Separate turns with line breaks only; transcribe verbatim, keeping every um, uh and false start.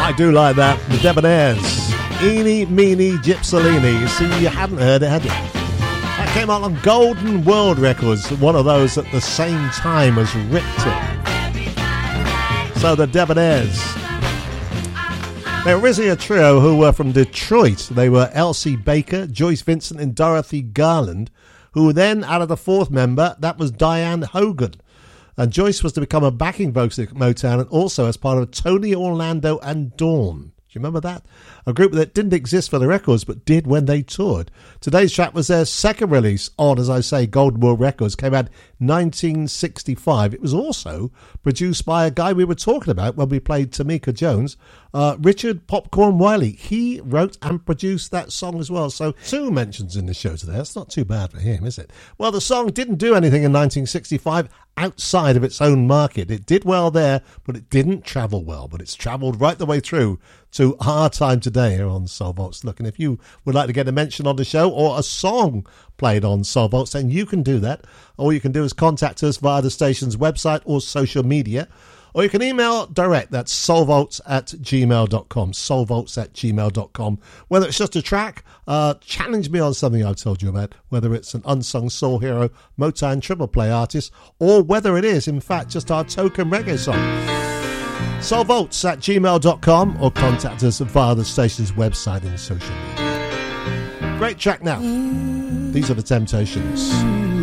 I do like that. The Debonaires. Eeny, meeny, gypsylini. You see, you hadn't heard it, had you? That came out on Golden World Records, one of those at the same time as Richter. So the Debonaires. They're originally a trio who were from Detroit. They were Elsie Baker, Joyce Vincent and Dorothy Garland, who then added a fourth member, that was Diane Hogan. And Joyce was to become a backing vocalist at Motown and also as part of Tony Orlando and Dawn. Do you remember that? A group that didn't exist for the records but did when they toured. Today's track was their second release on, as I say, Golden World Records. Came out nineteen sixty-five. It was also produced by a guy we were talking about when we played Tamika Jones, uh, Richard Popcorn Wiley. He wrote and produced that song as well. So two mentions in the show today. That's not too bad for him, is it? Well, the song didn't do anything in nineteen sixty-five outside of its own market. It did well there, but it didn't travel well. But it's travelled right the way through to our time today here on Soul Vaults. Look, and if you would like to get a mention on the show or a song played on Soul Vaults, then you can do that. All you can do is contact us via the station's website or social media. Or you can email direct, that's soulvaults at gmail dot com, soulvaults at gmail dot com. Whether it's just a track, uh, challenge me on something I've told you about, whether it's an unsung soul hero, Motown triple play artist, or whether it is, in fact, just our token reggae song. soulvaults at gmail dot com or contact us via the station's website and social media. Great track now. These are the Temptations.